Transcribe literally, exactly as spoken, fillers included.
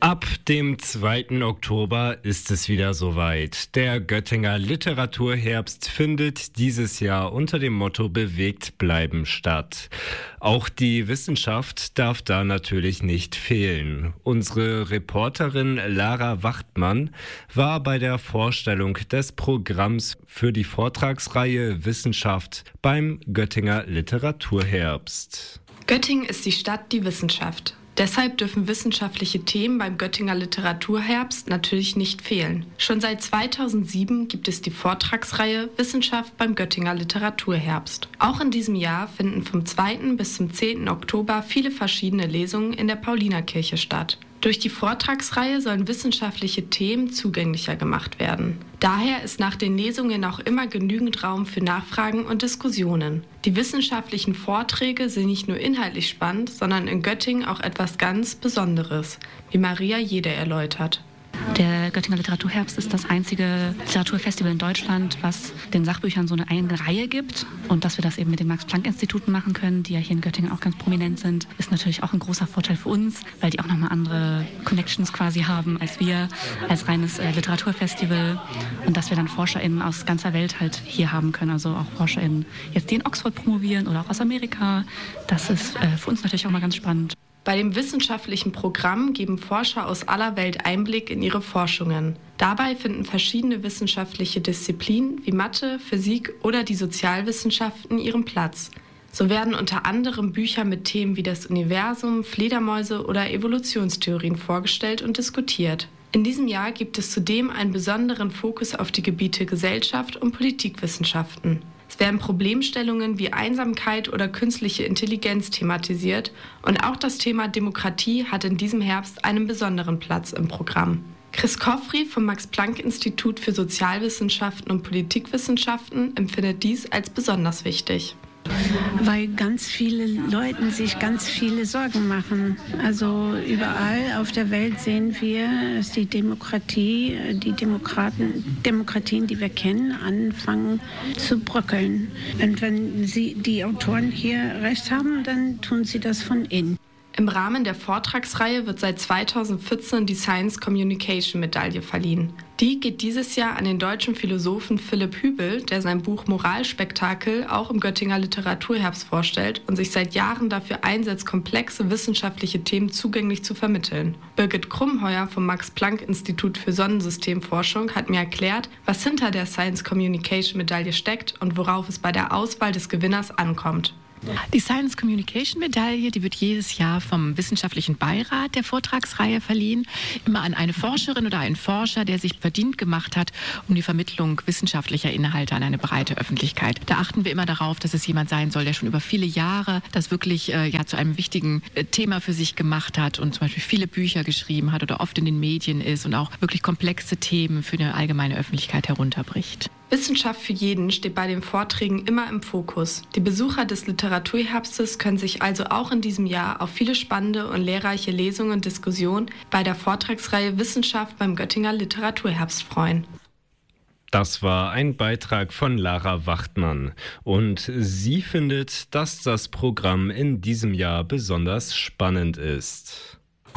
Ab dem zweiten Oktober ist es wieder soweit. Der Göttinger Literaturherbst findet dieses Jahr unter dem Motto Bewegt bleiben statt. Auch die Wissenschaft darf da natürlich nicht fehlen. Unsere Reporterin Lara Wachtmann war bei der Vorstellung des Programms für die Vortragsreihe Wissenschaft beim Göttinger Literaturherbst. Göttingen ist die Stadt, die Wissenschaft. Deshalb dürfen wissenschaftliche Themen beim Göttinger Literaturherbst natürlich nicht fehlen. Schon seit zweitausendsieben gibt es die Vortragsreihe Wissenschaft beim Göttinger Literaturherbst. Auch in diesem Jahr finden vom zweiten bis zum zehnten Oktober viele verschiedene Lesungen in der Paulinerkirche statt. Durch die Vortragsreihe sollen wissenschaftliche Themen zugänglicher gemacht werden. Daher ist nach den Lesungen auch immer genügend Raum für Nachfragen und Diskussionen. Die wissenschaftlichen Vorträge sind nicht nur inhaltlich spannend, sondern in Göttingen auch etwas ganz Besonderes, wie Maria Jede erläutert. Der Göttinger Literaturherbst ist das einzige Literaturfestival in Deutschland, was den Sachbüchern so eine eigene Reihe gibt. Und dass wir das eben mit den Max-Planck-Instituten machen können, die ja hier in Göttingen auch ganz prominent sind, ist natürlich auch ein großer Vorteil für uns, weil die auch nochmal andere Connections quasi haben als wir, als reines äh, Literaturfestival. Und dass wir dann ForscherInnen aus ganzer Welt halt hier haben können, also auch ForscherInnen jetzt, die in Oxford promovieren oder auch aus Amerika. Das ist äh, für uns natürlich auch mal ganz spannend. Bei dem wissenschaftlichen Programm geben Forscher aus aller Welt Einblick in ihre Forschungen. Dabei finden verschiedene wissenschaftliche Disziplinen wie Mathe, Physik oder die Sozialwissenschaften ihren Platz. So werden unter anderem Bücher mit Themen wie das Universum, Fledermäuse oder Evolutionstheorien vorgestellt und diskutiert. In diesem Jahr gibt es zudem einen besonderen Fokus auf die Gebiete Gesellschaft und Politikwissenschaften. Es werden Problemstellungen wie Einsamkeit oder künstliche Intelligenz thematisiert und auch das Thema Demokratie hat in diesem Herbst einen besonderen Platz im Programm. Chris Koffri vom Max-Planck-Institut für Sozialwissenschaften und Politikwissenschaften empfindet dies als besonders wichtig. Weil ganz viele Leute sich ganz viele Sorgen machen. Also überall auf der Welt sehen wir, dass die Demokratie, die Demokraten, Demokratien, die wir kennen, anfangen zu bröckeln. Und wenn sie, die Autoren hier recht haben, dann tun sie das von innen. Im Rahmen der Vortragsreihe wird seit zweitausendvierzehn die Science Communication Medaille verliehen. Die geht dieses Jahr an den deutschen Philosophen Philipp Hübel, der sein Buch Moralspektakel auch im Göttinger Literaturherbst vorstellt und sich seit Jahren dafür einsetzt, komplexe wissenschaftliche Themen zugänglich zu vermitteln. Birgit Krumheuer vom Max-Planck-Institut für Sonnensystemforschung hat mir erklärt, was hinter der Science Communication Medaille steckt und worauf es bei der Auswahl des Gewinners ankommt. Die Science Communication Medaille, die wird jedes Jahr vom Wissenschaftlichen Beirat der Vortragsreihe verliehen, immer an eine Forscherin oder einen Forscher, der sich verdient gemacht hat um die Vermittlung wissenschaftlicher Inhalte an eine breite Öffentlichkeit. Da achten wir immer darauf, dass es jemand sein soll, der schon über viele Jahre das wirklich äh, ja, zu einem wichtigen äh, Thema für sich gemacht hat und zum Beispiel viele Bücher geschrieben hat oder oft in den Medien ist und auch wirklich komplexe Themen für eine allgemeine Öffentlichkeit herunterbricht. Wissenschaft für jeden steht bei den Vorträgen immer im Fokus. Die Besucher des Literaturherbstes können sich also auch in diesem Jahr auf viele spannende und lehrreiche Lesungen und Diskussionen bei der Vortragsreihe Wissenschaft beim Göttinger Literaturherbst freuen. Das war ein Beitrag von Lara Wachtmann und sie findet, dass das Programm in diesem Jahr besonders spannend ist.